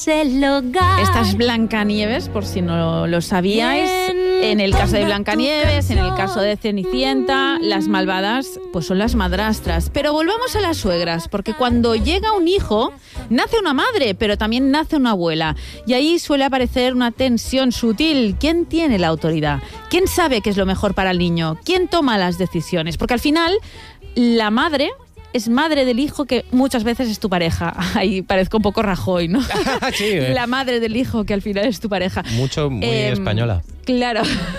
es el hogar. Esta es Blancanieves, por si no lo sabíais. En el caso de Blancanieves, en el caso de Cenicienta, las malvadas pues son las madrastras. Pero volvamos a las suegras, porque cuando llega un hijo, nace una madre, pero también nace una abuela. Y ahí suele aparecer una tensión sutil. ¿Quién tiene la autoridad? ¿Quién sabe qué es lo mejor para el niño? ¿Quién toma las decisiones? Porque al final, la madre es madre del hijo que muchas veces es tu pareja. Ahí parezco un poco Rajoy, ¿no? Sí, La madre del hijo que al final es tu pareja. Muy española. Claro.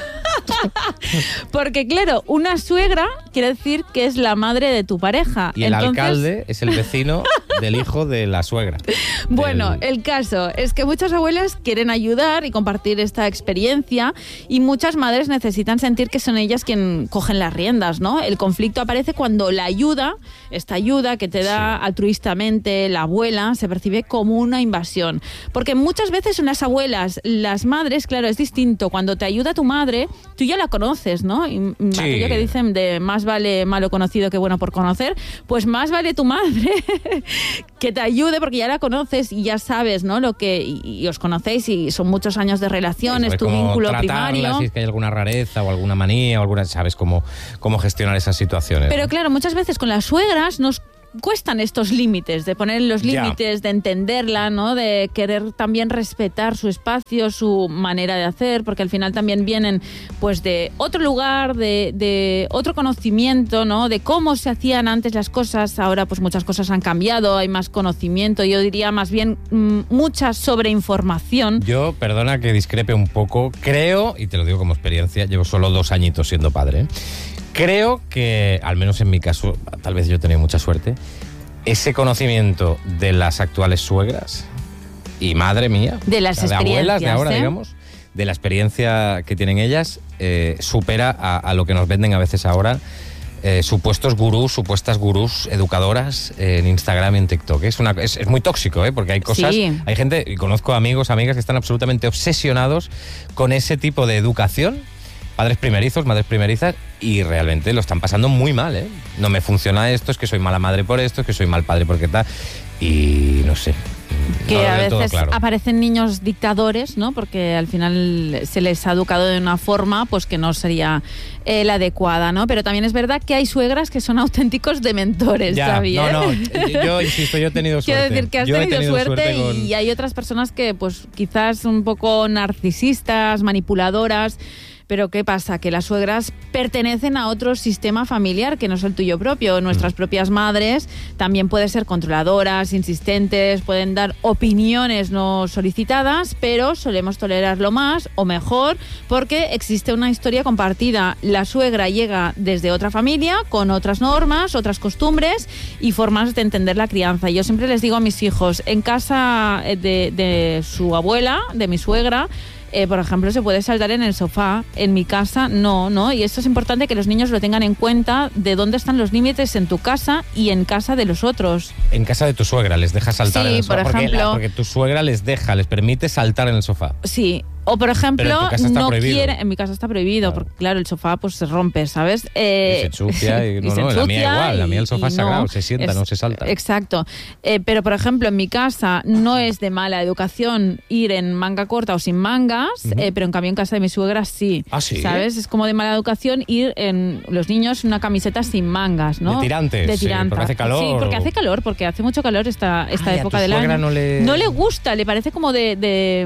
Porque, claro, una suegra quiere decir que es la madre de tu pareja. Y el alcalde es el vecino del hijo de la suegra. Bueno, el caso es que muchas abuelas quieren ayudar y compartir esta experiencia y muchas madres necesitan sentir que son ellas quien cogen las riendas, ¿no? El conflicto aparece cuando la ayuda, esta ayuda que te da altruistamente la abuela, se percibe como una invasión. Porque muchas veces en las abuelas, las madres, claro, es distinto. Cuando te ayuda tu madre, tú ya la conoces, ¿no? Y aquello que dicen de más vale malo conocido que bueno por conocer, pues más vale tu madre que te ayude porque ya la conoces y ya sabes, ¿no? Lo que y os conocéis y son muchos años de relación, es tu vínculo primario. Si es que hay alguna rareza o alguna manía o alguna, sabes cómo gestionar esas situaciones. Pero claro, muchas veces con las suegras nos cuestan estos límites, de poner los límites, de entenderla, ¿no? De querer también respetar su espacio, su manera de hacer, porque al final también vienen pues de otro lugar, de otro conocimiento, ¿no? De cómo se hacían antes las cosas. Ahora pues muchas cosas han cambiado, hay más conocimiento, yo diría más bien mucha sobreinformación. Yo, perdona que discrepe un poco, creo, y te lo digo como experiencia, llevo solo 2 añitos siendo padre, creo que, al menos en mi caso, tal vez yo he tenido mucha suerte, ese conocimiento de las actuales suegras, y madre mía, de las de experiencias, abuelas de ahora, digamos, de la experiencia que tienen ellas, supera a lo que nos venden a veces ahora supuestas gurús educadoras en Instagram y en TikTok. Es muy tóxico, porque hay cosas, hay gente, y conozco amigos, amigas que están absolutamente obsesionados con ese tipo de educación, padres primerizos, madres primerizas, y realmente lo están pasando muy mal, No me funciona esto, es que soy mala madre por esto, es que soy mal padre porque tal, y no sé. Que no a veces claro. Aparecen niños dictadores, ¿no? Porque al final se les ha educado de una forma pues que no sería la adecuada, ¿no? Pero también es verdad que hay suegras que son auténticos dementores, Xavier. No, yo insisto, yo he tenido suerte. Quiero decir que has tenido suerte y hay otras personas que pues quizás un poco narcisistas, manipuladoras. Pero ¿qué pasa? Que las suegras pertenecen a otro sistema familiar que no es el tuyo propio. Nuestras propias madres también pueden ser controladoras, insistentes, pueden dar opiniones no solicitadas, pero solemos tolerarlo más o mejor porque existe una historia compartida. La suegra llega desde otra familia, con otras normas, otras costumbres y formas de entender la crianza. Yo siempre les digo a mis hijos, en casa de su abuela, de mi suegra, por ejemplo, se puede saltar en el sofá. En mi casa, no. Y esto es importante que los niños lo tengan en cuenta, de dónde están los límites en tu casa y en casa de los otros. En casa de tu suegra les deja saltar en el sofá. Por ejemplo, porque tu suegra les permite saltar en el sofá. Sí. O, por ejemplo, pero en tu casa está prohibido. En mi casa está prohibido, porque, claro, el sofá pues se rompe, ¿sabes? Y se ensucia. La mía igual. La mía el sofá es sagrado, se sienta, no se salta. Exacto. Pero, por ejemplo, en mi casa no es de mala educación ir en manga corta o sin mangas, pero en cambio en casa de mi suegra sí. ¿Ah, sí? ¿Sabes? Es como de mala educación ir en los niños una camiseta sin mangas, ¿no? De tirantes. De tirantes. Porque hace calor. Sí, porque hace calor, porque hace mucho calor esta época del año. No le gusta, le parece como de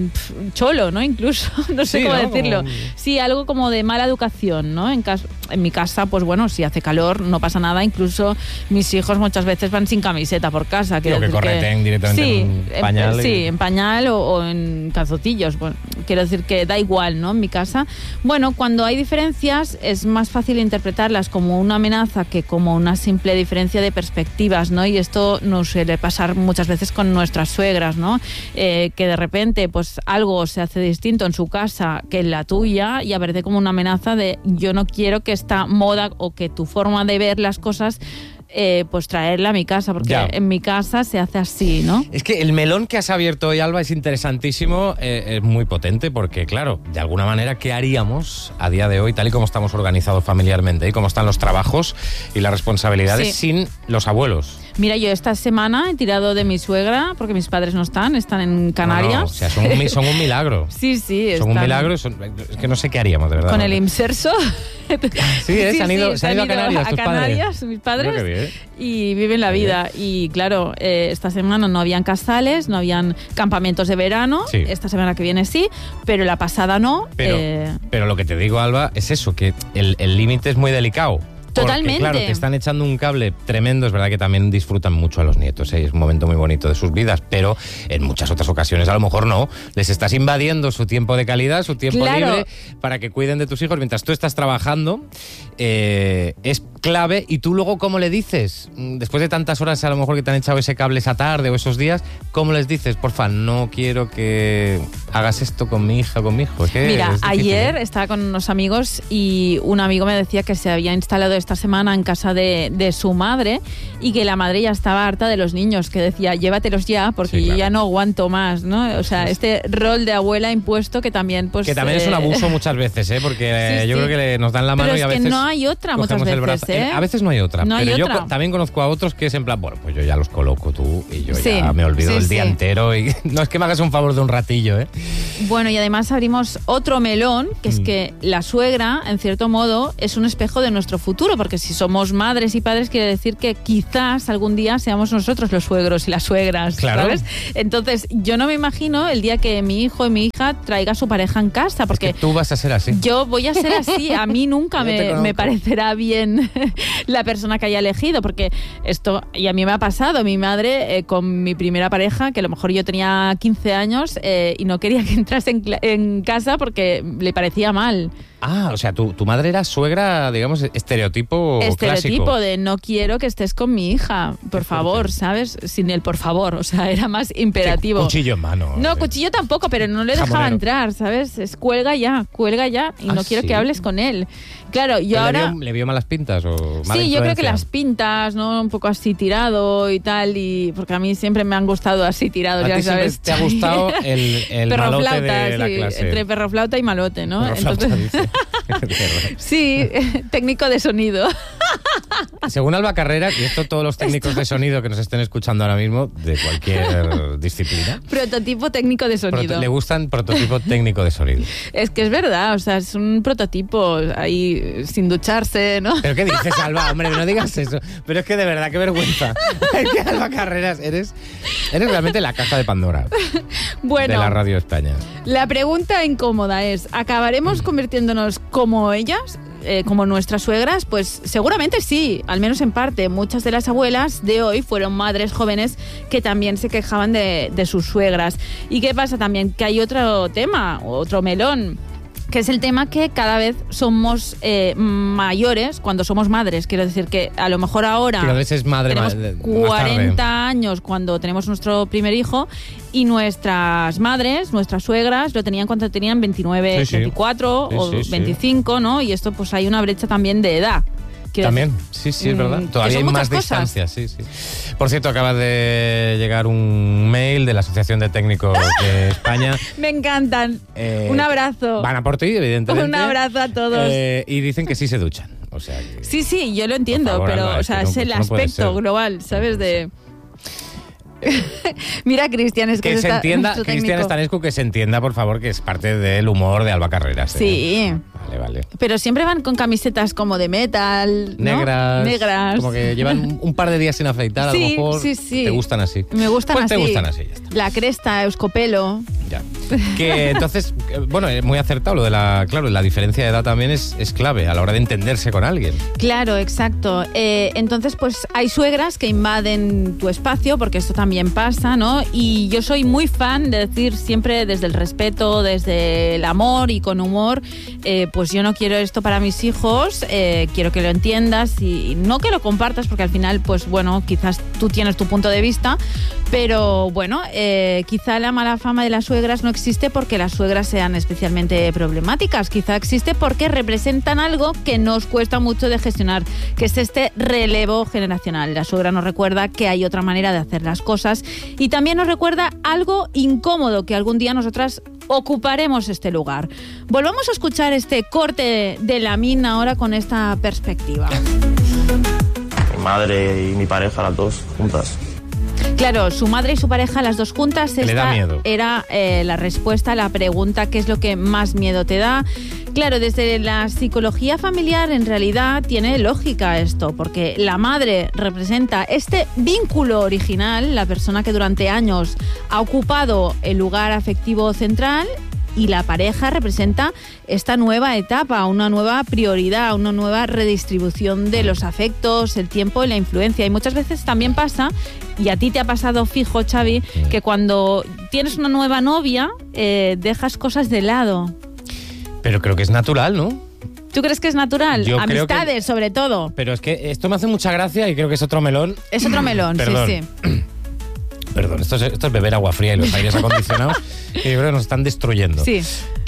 cholo, ¿no? Incluso, no sé cómo decirlo. Sí, algo como de mala educación, ¿no? En mi casa, pues bueno, si hace calor, no pasa nada. Incluso mis hijos muchas veces van sin camiseta por casa. Digo, que correten directamente en pañal. Sí, en pañal o en calzotillos. Bueno, quiero decir que da igual, ¿no? En mi casa. Bueno, cuando hay diferencias es más fácil interpretarlas como una amenaza que como una simple diferencia de perspectivas, ¿no? Y esto nos suele pasar muchas veces con nuestras suegras, ¿no? Que de repente, pues algo se hace distinto en su casa que en la tuya y aparece como una amenaza de yo no quiero que esta moda o que tu forma de ver las cosas pues traerla a mi casa, porque en mi casa se hace así, ¿no? Es que el melón que has abierto hoy, Alba, es interesantísimo, es muy potente, porque claro, de alguna manera, ¿qué haríamos a día de hoy, tal y como estamos organizados familiarmente y cómo están los trabajos y las responsabilidades sin los abuelos? Mira, yo esta semana he tirado de mi suegra porque mis padres no están en Canarias. No, o sea, son un milagro. Sí, Son un milagro. Es que no sé qué haríamos, de verdad. Con el inserso. Sí, se han ido a Canarias, tus padres. Mis padres. Qué bien. Y viven la vida. Y claro, esta semana no habían casales, no habían campamentos de verano. Sí. Esta semana que viene sí, pero la pasada no. Pero lo que te digo, Alba, es eso, que el límite es muy delicado. Totalmente. Porque, claro, te están echando un cable tremendo. Es verdad que también disfrutan mucho a los nietos, ¿eh? Es un momento muy bonito de sus vidas, pero en muchas otras ocasiones a lo mejor no. Les estás invadiendo su tiempo de calidad, su tiempo libre, para que cuiden de tus hijos mientras tú estás trabajando. Es clave. Y tú luego, ¿cómo le dices? Después de tantas horas a lo mejor que te han echado ese cable esa tarde o esos días, ¿cómo les dices? Porfa, no quiero que hagas esto con mi hija o con mi hijo. Mira, ayer estaba con unos amigos y un amigo me decía que se había instalado esta semana en casa de su madre y que la madre ya estaba harta de los niños, que decía, llévatelos ya porque sí, claro, yo ya no aguanto más, ¿no? O sea, este rol de abuela impuesto que también pues... Que también es un abuso muchas veces, ¿eh? Porque sí, yo creo que nos dan la mano y a veces... Pero es que no hay otra muchas veces, ¿eh? A veces no hay otra, no pero hay yo otra. también conozco a otros que es en plan, bueno, pues yo ya los coloco tú y yo ya me olvido el día entero y no es que me hagas un favor de un ratillo, ¿eh? Bueno, y además abrimos otro melón, que es que la suegra, en cierto modo, es un espejo de nuestro futuro, porque si somos madres y padres quiere decir que quizás algún día seamos nosotros los suegros y las suegras, claro, ¿sabes? Entonces, yo no me imagino el día que mi hijo y mi hija traiga a su pareja en casa, porque... Es que tú vas a ser así. Yo voy a ser así, a mí nunca me parecerá bien la persona que haya elegido, porque esto, y a mí me ha pasado, mi madre con mi primera pareja, que a lo mejor yo tenía 15 años y no quería que entrase en casa porque le parecía mal. Ah, o sea, tu madre era suegra, digamos, estereotipo clásico. De no quiero que estés con mi hija, por favor, ¿sabes? Sin el por favor, o sea, era más imperativo. Cuchillo en mano. No, cuchillo tampoco, pero no le dejaba entrar, ¿sabes? Es cuelga ya, y no quiero que hables con él. Claro, yo ahora... ¿Le vio malas pintas o mala influencia? Yo creo que las pintas, ¿no? Un poco así tirado y tal, y porque a mí siempre me han gustado así tirados, ya sabes. ¿Te ha gustado el malote de la clase? Entre perroflauta y malote, ¿no? Perroflauta, dice. Sí, técnico de sonido. Según Alba Carrera, y esto todos los técnicos de sonido que nos estén escuchando ahora mismo, de cualquier disciplina. Prototipo técnico de sonido. Le gustan prototipo técnico de sonido. Es que es verdad, o sea, es un prototipo ahí sin ducharse, ¿no? ¿Pero qué dices, Alba? Hombre, no digas eso. Pero es que de verdad, qué vergüenza. Es que Alba Carreras, eres realmente la caja de Pandora. Bueno, de la Radio España. La pregunta incómoda es, ¿acabaremos convirtiéndonos como ellas? Como nuestras suegras, pues seguramente sí, al menos en parte. Muchas de las abuelas de hoy fueron madres jóvenes que también se quejaban de sus suegras. ¿Y qué pasa también? Que hay otro tema, otro melón, que es el tema que cada vez somos mayores cuando somos madres. Quiero decir que a lo mejor ahora tenemos 40 años cuando tenemos nuestro primer hijo y nuestras madres, nuestras suegras, lo tenían cuando tenían 29, 24 o 25, ¿no? Y esto pues hay una brecha también de edad. También, sí, es verdad. Todavía hay más distancia, sí. Por cierto, acaba de llegar un mail de la Asociación de Técnicos de España. Me encantan. Un abrazo. Van a por ti, evidentemente. Un abrazo a todos. Y dicen que sí se duchan. O sea que, sí, yo lo entiendo, favor, pero Alba, o sea, es el aspecto global, ¿sabes? Mira, Cristian, es que se entienda, Cristian Estanescu, que se entienda, por favor, que es parte del humor de Alba Carreras. Sí. Vale. Pero siempre van con camisetas como de metal, ¿no? Negras. Como que llevan un par de días sin afeitar, a lo mejor. Sí. ¿Te gustan así? Me gustan así. Te gustan así, ya está. La cresta, euskopelo. Ya. Que entonces, bueno, es muy acertado lo de la diferencia de edad también es clave a la hora de entenderse con alguien. Claro, exacto. Entonces, pues hay suegras que invaden tu espacio, porque esto también pasa, ¿no? Y yo soy muy fan de decir siempre desde el respeto, desde el amor y con humor, pues yo no quiero esto para mis hijos, quiero que lo entiendas y no que lo compartas, porque al final, pues bueno, quizás tú tienes tu punto de vista, pero bueno, quizá la mala fama de las suegras no existe porque las suegras sean especialmente problemáticas, quizá existe porque representan algo que nos cuesta mucho de gestionar, que es este relevo generacional. La suegra nos recuerda que hay otra manera de hacer las cosas y también nos recuerda algo incómodo, que algún día nosotras ocuparemos este lugar. Volvamos a escuchar este corte de Lamin ahora con esta perspectiva. madre y mi pareja, las dos juntas. Claro, su madre y su pareja, las dos juntas. Le da miedo. Era la respuesta a la pregunta, ¿qué es lo que más miedo te da? Claro, desde la psicología familiar en realidad tiene lógica esto, porque la madre representa este vínculo original, la persona que durante años ha ocupado el lugar afectivo central, y la pareja representa esta nueva etapa, una nueva prioridad, una nueva redistribución de los afectos, el tiempo y la influencia. Y muchas veces también pasa, y a ti te ha pasado fijo, Xavi, que cuando tienes una nueva novia, dejas cosas de lado. Pero creo que es natural, ¿no? ¿Tú crees que es natural? Yo Amistades, creo que... sobre todo. Pero es que esto me hace mucha gracia y creo que es otro melón. Es otro melón, Perdón. sí. Perdón, esto es beber agua fría y los aires acondicionados que yo creo que nos están destruyendo. Sí.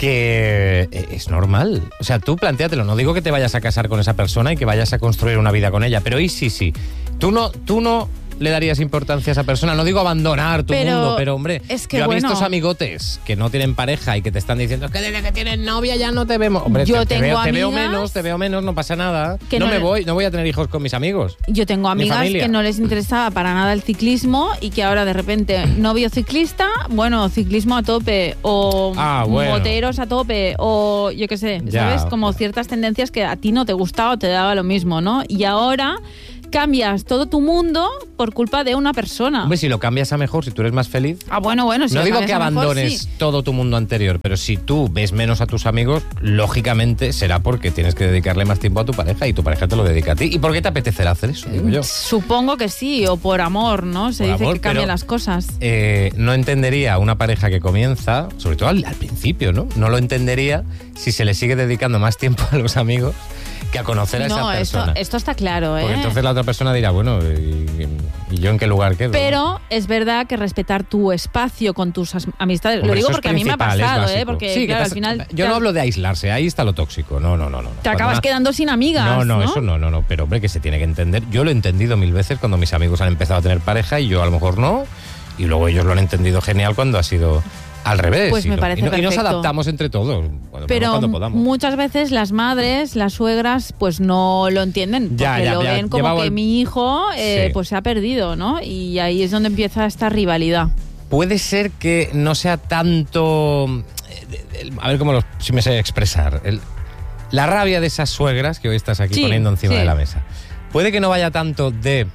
Que es normal. O sea, tú plantéatelo. No digo que te vayas a casar con esa persona y que vayas a construir una vida con ella, pero sí. Tú no le darías importancia a esa persona. No digo abandonar tu mundo, pero hombre, es que yo bueno, he visto estos amigotes que no tienen pareja y que te están diciendo que desde que tienes novia ya no te vemos. Hombre, yo te tengo veo menos, no pasa nada. Que no voy a tener hijos con mis amigos. Yo tengo amigas que no les interesaba para nada el ciclismo y que ahora de repente novio ciclista, bueno, ciclismo a tope, o moteros a tope, o yo qué sé, ¿sabes? Como ciertas tendencias que a ti no te gustaba o te daba lo mismo, ¿no? Y ahora cambias todo tu mundo por culpa de una persona. Hombre, si lo cambias a mejor, si tú eres más feliz. Bueno, si no lo digo que cambias a mejor, abandones sí. todo tu mundo anterior, pero si tú ves menos a tus amigos, lógicamente será porque tienes que dedicarle más tiempo a tu pareja y tu pareja te lo dedica a ti. ¿Y por qué te apetecerá hacer eso, digo yo? Supongo que sí, o por amor, ¿no? Se dice que cambian las cosas. No entendería una pareja que comienza, sobre todo al principio, ¿no? No lo entendería si se le sigue dedicando más tiempo a los amigos que a conocer a esa persona. Esto está claro, ¿eh? Porque entonces la otra persona dirá, bueno, ¿y yo en qué lugar quedo? Pero es verdad que respetar tu espacio con tus amistades, hombre, lo digo porque a mí me ha pasado, porque sí, claro, al final... Yo no hablo de aislarse, ahí está lo tóxico, no. Te acabas quedando sin amigas, ¿no? Eso no, pero hombre, que se tiene que entender. Yo lo he entendido 1000 veces cuando mis amigos han empezado a tener pareja y yo a lo mejor no, y luego ellos lo han entendidido genial cuando ha sido... al revés. Pues me parece perfecto. Y nos adaptamos entre todos. Pero cuando podamos. Muchas veces las madres, las suegras, pues no lo entienden. Porque lo ven como que mi hijo pues se ha perdido, ¿no? Y ahí es donde empieza esta rivalidad. Puede ser que no sea tanto... A ver si me sé expresar. La rabia de esas suegras que hoy estás aquí poniendo encima de la mesa. Puede que no vaya tanto de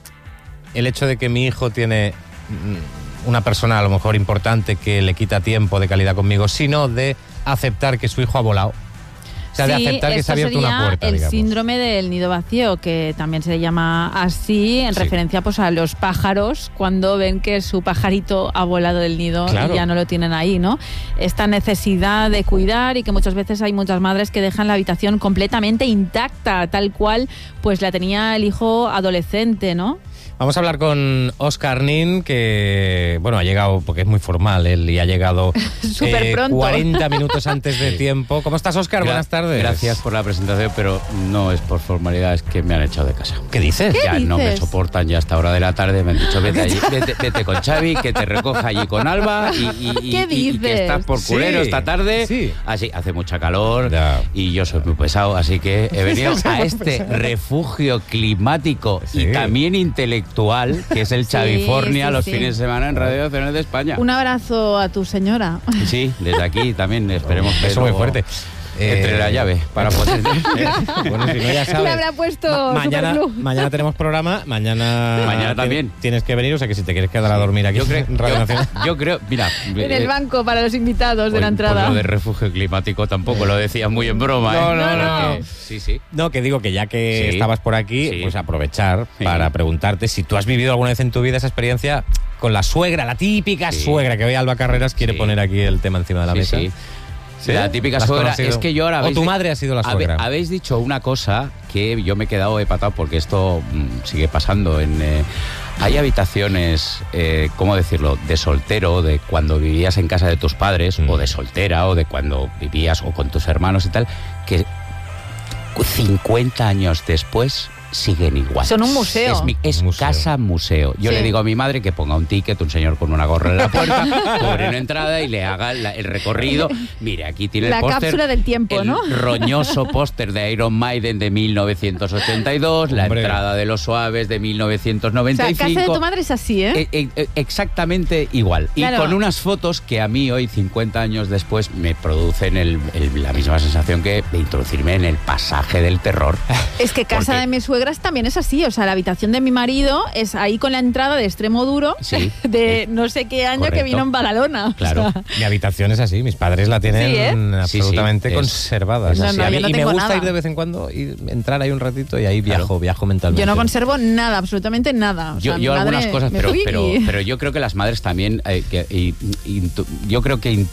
el hecho de que mi hijo tiene... una persona a lo mejor importante que le quita tiempo de calidad conmigo, sino de aceptar que su hijo ha volado. O sea, de aceptar que se ha abierto una puerta, el digamos. síndrome del nido vacío, que también se le llama así, en referencia pues a los pájaros, cuando ven que su pajarito ha volado del nido y ya no lo tienen ahí, ¿no? Esta necesidad de cuidar, y que muchas veces hay muchas madres que dejan la habitación completamente intacta, tal cual pues la tenía el hijo adolescente, ¿no? Vamos a hablar con Óscar Nin, que ha llegado, porque es muy formal él, y ha llegado súper pronto. 40 minutos antes de tiempo. ¿Cómo estás, Óscar? Buenas tardes. Gracias por la presentación, pero no es por formalidad, es que me han echado de casa. ¿Qué dices? Ya no me soportan, ya a esta hora de la tarde me han dicho, vete con Xavi, que te recoja allí con Alba y que estás por culero esta tarde. Sí. Así, hace mucha calor y yo soy muy pesado, así que he venido a este refugio climático y también intelectual, que es el Chavifornia, los fines de semana en Radio Nacional de España. Un abrazo a tu señora. Sí, desde aquí también esperemos que eso muy fuerte. Entre la llave para poder... Bueno, si no, ya sabes. Le habrá puesto mañana tenemos programa, mañana también tienes que venir, o sea que si te quieres quedar a dormir aquí en Radio Nacional. Yo creo, mira... En el banco para los invitados de la entrada. Lo de refugio climático tampoco lo decía muy en broma. No. Sí. No, que digo que ya que estabas por aquí, pues aprovechar para preguntarte si tú has vivido alguna vez en tu vida esa experiencia con la suegra, la típica suegra, que hoy Alba Carreras quiere poner aquí el tema encima de la mesa. Sí, la típica suegra. Es que yo ahora... ¿O tu madre ha sido la suegra? Habéis dicho una cosa que yo me he quedado hepatado porque esto sigue pasando. Hay habitaciones, ¿cómo decirlo?, de soltero, de cuando vivías en casa de tus padres, o de soltera, o de cuando vivías o con tus hermanos y tal, que 50 años después siguen igual. Son un museo. Es casa museo. Yo le digo a mi madre que ponga un ticket, un señor con una gorra en la puerta, cobre una entrada y le haga el recorrido. Mire, aquí tiene el póster. La cápsula del tiempo, ¿no? El roñoso póster de Iron Maiden de 1982, la entrada de Los Suaves de 1995. O sea, casa de tu madre es así, ¿eh? Exactamente igual. Claro. Y con unas fotos que a mí hoy, 50 años después, me producen la misma sensación que de introducirme en el pasaje del terror. Es que casa de mis suegras también es así, o sea, la habitación de mi marido es ahí con la entrada de extremo duro, de no sé qué año, correcto, que vino en Badalona. Claro. O sea, mi habitación es así, mis padres la tienen absolutamente conservada. No, y me gusta ir de vez en cuando y entrar ahí un ratito y ahí viajo mentalmente. Yo no conservo nada, absolutamente nada. O sea, yo algunas cosas, pero yo creo que las madres también, yo creo que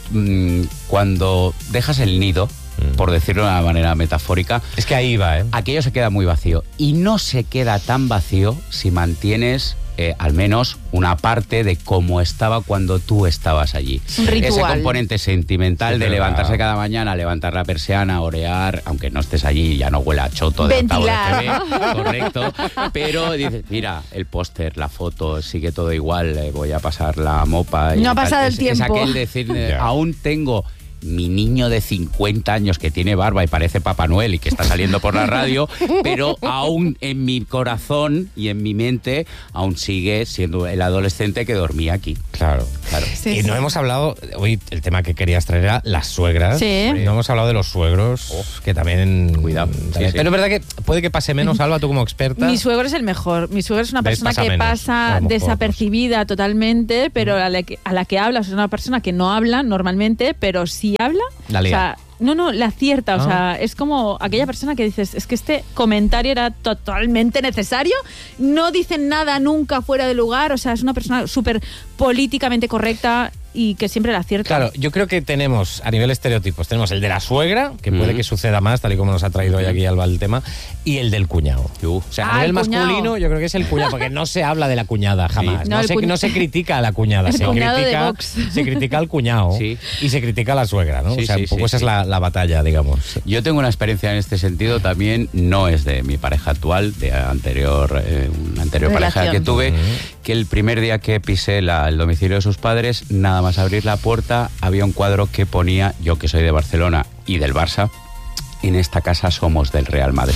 cuando dejas el nido, por decirlo de una manera metafórica, es que ahí va, aquello se queda muy vacío. Y no se queda tan vacío si mantienes al menos una parte de cómo estaba cuando tú estabas allí. Un ritual. Ese componente sentimental de levantarse cada mañana, levantar la persiana, orear, aunque no estés allí, ya no huele a choto de octavo de TV, correcto. Pero dices, mira, el póster, la foto, sigue todo igual, voy a pasar la mopa. No ha pasado el tiempo. Es aquel decir, aún tengo mi niño de 50 años que tiene barba y parece Papá Noel y que está saliendo por la radio, pero aún en mi corazón y en mi mente aún sigue siendo el adolescente que dormía aquí. Claro. Sí, y no hemos hablado, hoy el tema que querías traer era las suegras. Sí. No hemos hablado de los suegros, que también... Cuidado. Pero es verdad que puede que pase menos, Alba, tú como experta. Mi suegro es el mejor. Mi suegro es una persona que pasa desapercibida totalmente, pero a la que hablas es una persona que no habla normalmente, pero sí habla, la lía. O sea, no, la acierta, o sea, es como aquella persona que dices, es que este comentario era totalmente necesario, no dicen nada nunca fuera de lugar, o sea, es una persona súper políticamente correcta y que siempre la acierta. Claro, yo creo que tenemos, a nivel estereotipos, tenemos el de la suegra, que puede que suceda más, tal y como nos ha traído hoy aquí Alba el tema, y el del cuñado. O sea, a nivel masculino, yo creo que es el cuñado, porque no se habla de la cuñada jamás. No se critica a la cuñada, se critica al cuñado y se critica a la suegra, ¿no? O sea, un poco esa es la batalla, digamos. Yo tengo una experiencia en este sentido también, no es de mi pareja actual, de una anterior pareja que tuve, que el primer día que pisé el domicilio de sus padres, nada más abrir la puerta, había un cuadro que ponía, yo que soy de Barcelona y del Barça, en esta casa somos del Real Madrid.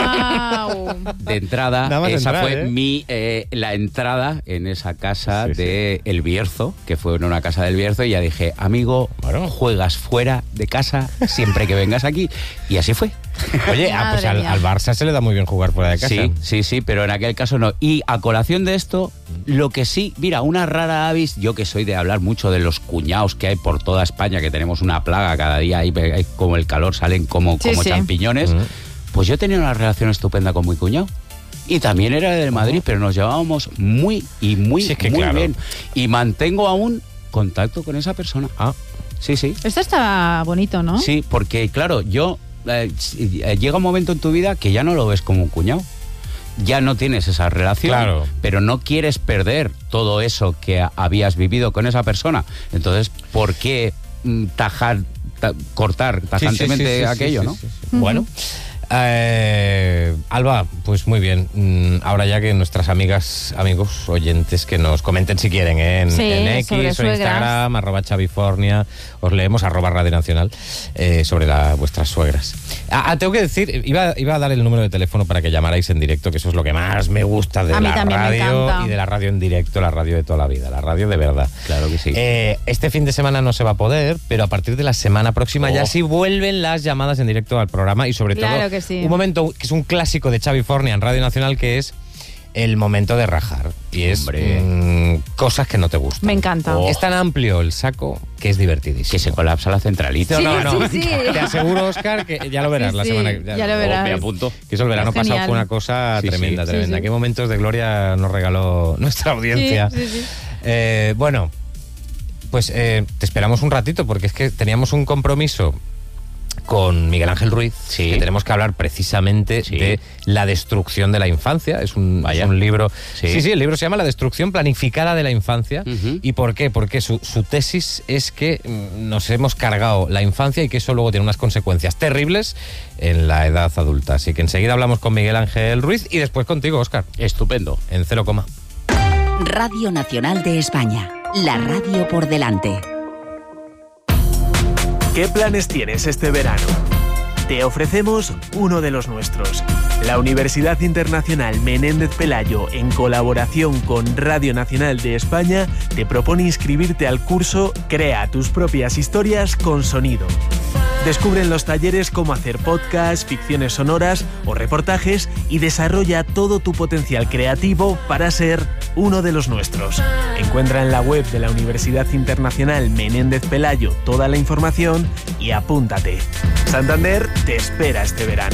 ¡Wow! De entrada, esa fue la entrada en esa casa de El Bierzo, que fue en una casa del Bierzo, y ya dije, amigo, juegas fuera de casa siempre que vengas aquí. Y así fue. Oye, pues al Barça se le da muy bien jugar fuera de casa. Sí, pero en aquel caso no. Y a colación de esto, lo que sí, mira, una rara avis, yo que soy de hablar mucho de los cuñados que hay por toda España, que tenemos una plaga cada día, hay como el calor, salen como champiñones, pues yo tenía una relación estupenda con mi cuñado. Y también era del Madrid, pero nos llevábamos muy bien. Y mantengo aún contacto con esa persona. Sí. Esto está bonito, ¿no? Sí, porque claro, llega un momento en tu vida que ya no lo ves como un cuñado. Ya no tienes esa relación, pero no quieres perder todo eso que habías vivido con esa persona. Entonces, ¿por qué cortar tajantemente aquello, no? Bueno. Alba, pues muy bien. Ahora ya que nuestras amigos, oyentes, que nos comenten si quieren en X o en Instagram, @Chavifornia, os leemos, @Radio Nacional, sobre vuestras suegras. Tengo que decir, iba a dar el número de teléfono para que llamarais en directo, que eso es lo que más me gusta de la radio y de la radio en directo, la radio de toda la vida, la radio de verdad. Claro que sí. Este fin de semana no se va a poder, pero a partir de la semana próxima ya sí vuelven las llamadas en directo al programa y sobre todo un momento que es un clásico de Chavifornia en Radio Nacional, que es el momento de rajar. Y es cosas que no te gustan. Me encanta. Es tan amplio el saco que es divertidísimo. Que se colapsa la centralita. No. Te aseguro, Óscar, que ya lo verás la semana que ya lo verás. Me apunto. Que eso el verano pasado fue una cosa tremenda. Qué momentos de gloria nos regaló nuestra audiencia. Bueno, pues te esperamos un ratito, porque es que teníamos un compromiso con Miguel Ángel Ruiz, que tenemos que hablar precisamente de la destrucción de la infancia. Es un libro... Sí, el libro se llama La destrucción planificada de la infancia. ¿Y por qué? Porque su tesis es que nos hemos cargado la infancia y que eso luego tiene unas consecuencias terribles en la edad adulta. Así que enseguida hablamos con Miguel Ángel Ruiz y después contigo, Óscar. Estupendo. En 0, Radio Nacional de España. La radio por delante. ¿Qué planes tienes este verano? Te ofrecemos uno de los nuestros. La Universidad Internacional Menéndez Pelayo, en colaboración con Radio Nacional de España, te propone inscribirte al curso Crea tus propias historias con sonido. Descubre en los talleres cómo hacer podcasts, ficciones sonoras o reportajes y desarrolla todo tu potencial creativo para ser uno de los nuestros. Encuentra en la web de la Universidad Internacional Menéndez Pelayo toda la información y apúntate. Santander te espera este verano.